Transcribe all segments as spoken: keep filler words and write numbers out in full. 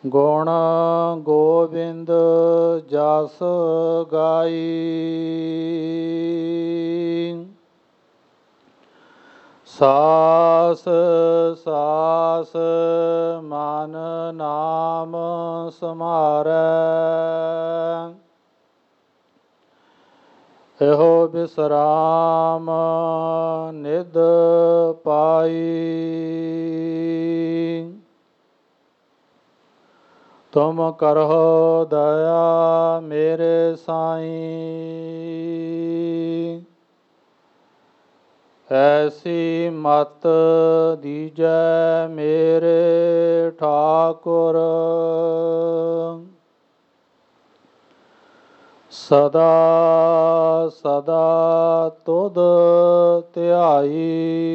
ਗੁਣ ਗੋਬਿੰਦ ਜਸ ਗਾਈ। ਸਾਸ ਸਾਸ ਮਨ ਨਾਮ ਸਮਾਰੈ। ਇਹੋ ਬਿਸਰਾਮ ਨਿਧ ਪਾਈ। ਤੁਮ ਕਰਹੁ ਦਇਆ ਮੇਰੇ ਸਾਈਂ। ਐਸੀ ਮਤ ਦੀਜੈ ਮੇਰੇ ਠਾਕੁਰ। ਸਦਾ ਸਦਾ ਤੁਧ ਧਿਆਈ।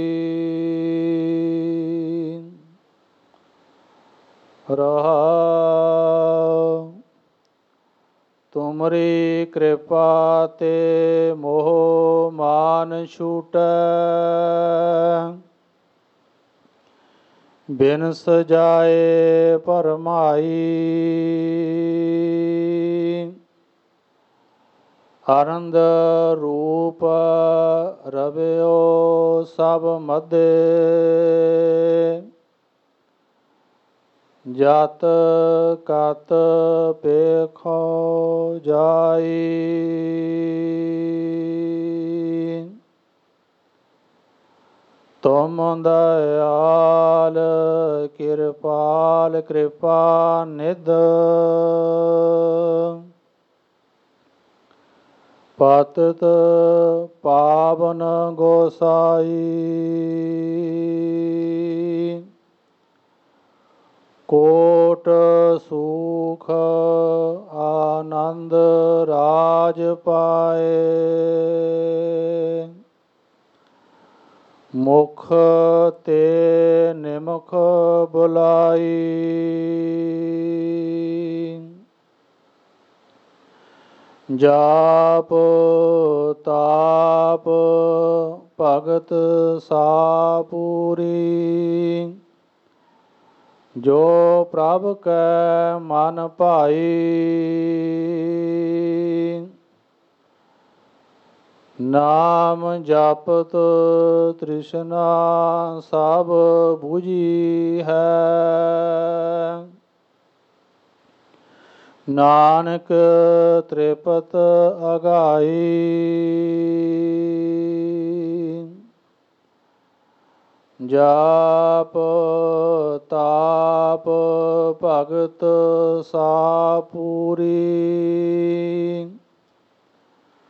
ਰਹਾਉ। ਤੁਮਰੀ ਕਿਰਪਾ ਤੇ ਮੋਹ ਮਾਨ ਛੂਟੈ। ਬਿਨ ਸਜਾਏ ਭਰਮਾਈ। ਆਨੰਦ ਰੂਪ ਰਵਿਓ ਸਭ ਮਧੇ। ਜਤ ਕਤ ਪੇਖੋ ਜਾਈ। ਤੁਮ ਦਇਆਲ ਕਿਰਪਾਲ ਕਿਰਪਾ ਨਿਧ। ਪਤਿਤ ਪਾਵਨ ਗੋਸਾਈ। ਕੋਟ ਸੂਖ ਆਨੰਦ ਰਾਜ ਪਾਏ। ਮੁਖ ਤੇ ਨਿਮਖ ਬੁਲਾਈ। ਜਾਪ ਤਾਪ ਭਗਤ ਸਾਪੂਰੀ। ਜੋ ਪ੍ਰਭ ਕੈ ਮਨ ਭਾਈ। ਨਾਮ ਜਪਤ ਤ੍ਰਿਸ਼ਨਾ ਸਭ ਬੁਝੀ ਹੈ। ਨਾਨਕ ਤ੍ਰਿਪਤ ਅਗਾਈ। ਜਾਪ ਤਾਪ ਭਗਤ ਸਾਪੂਰੀ।